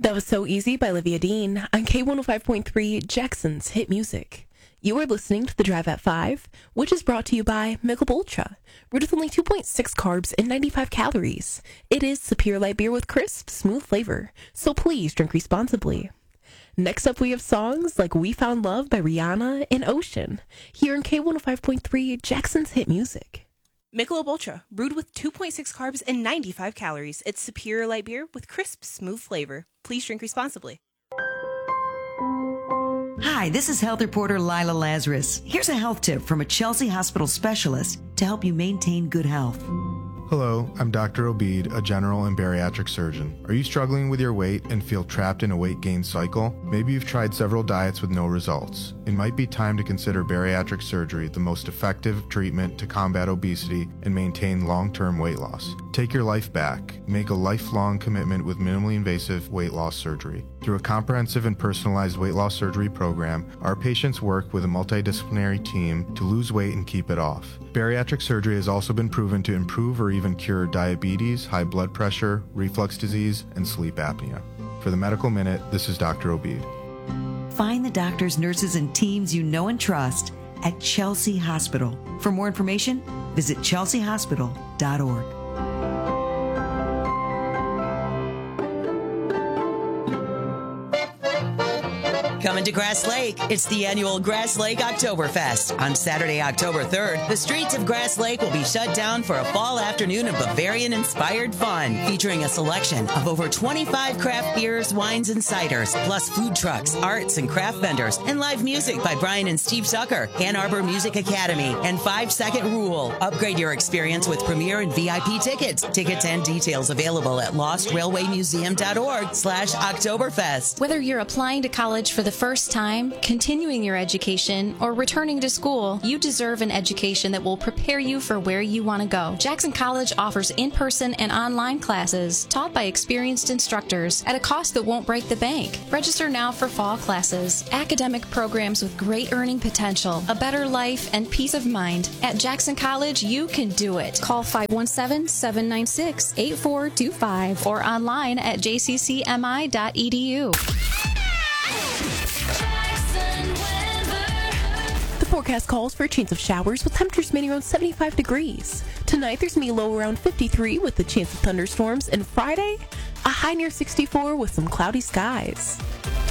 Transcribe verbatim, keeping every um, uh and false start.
That was So Easy by Olivia Dean on K one oh five point three Jackson's Hit Music. You are listening to The Drive at five, which is brought to you by Michelob Ultra, brewed with only two point six carbs and ninety-five calories. It is superior light beer with crisp, smooth flavor, so please drink responsibly. Next up, we have songs like We Found Love by Rihanna and Ocean, here in K one oh five point three Jackson's Hit Music. Michelob Ultra, brewed with two point six carbs and ninety-five calories. It's superior light beer with crisp, smooth flavor. Please drink responsibly. Hi, this is health reporter Lila Lazarus. Here's a health tip from a Chelsea Hospital specialist to help you maintain good health. Hello, I'm Doctor Obeid, a general and bariatric surgeon. Are you struggling with your weight and feel trapped in a weight gain cycle? Maybe you've tried several diets with no results. It might be time to consider bariatric surgery the most effective treatment to combat obesity and maintain long-term weight loss. Take your life back. Make a lifelong commitment with minimally invasive weight loss surgery. Through a comprehensive and personalized weight loss surgery program, our patients work with a multidisciplinary team to lose weight and keep it off. Bariatric surgery has also been proven to improve or even cure diabetes, high blood pressure, reflux disease, and sleep apnea. For the Medical Minute, this is Doctor Obeid. Find the doctors, nurses, and teams you know and trust at Chelsea Hospital. For more information, visit chelsea hospital dot org. Coming to Grass Lake, it's the annual Grass Lake Oktoberfest. On Saturday, October third, the streets of Grass Lake will be shut down for a fall afternoon of Bavarian-inspired fun, featuring a selection of over twenty-five craft beers, wines, and ciders, plus food trucks, arts, and craft vendors, and live music by Brian and Steve Zucker, Ann Arbor Music Academy, and Five Second Rule. Upgrade your experience with premier and V I P tickets. Tickets and details available at lost railway museum dot org slash Oktoberfest. Whether you're applying to college for the first time, continuing your education, or returning to school, you deserve an education that will prepare you for where you want to go. Jackson College offers in-person and online classes taught by experienced instructors at a cost that won't break the bank. Register now for fall classes, academic programs with great earning potential, a better life, and peace of mind. At Jackson College, you can do it. Call five one seven, seven nine six, eight four two five or online at j c c m i dot e d u. The forecast calls for a chance of showers with temperatures mainly around seventy-five degrees. Tonight there's going to be a low around fifty-three with a chance of thunderstorms, and Friday, a high near sixty-four with some cloudy skies.